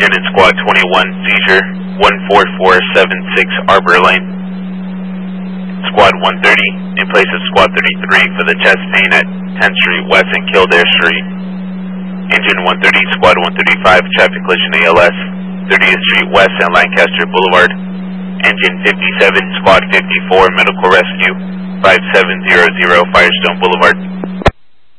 Engine in Squad 21, seizure 14476 Arbor Lane. Squad 130, in place of Squad 33 for the chest pain at 10th Street West and Kildare Street. Engine 130, Squad 135, traffic collision ALS, 30th Street West and Lancaster Boulevard. Engine 57, Squad 54, medical rescue, 5700 Firestone Boulevard.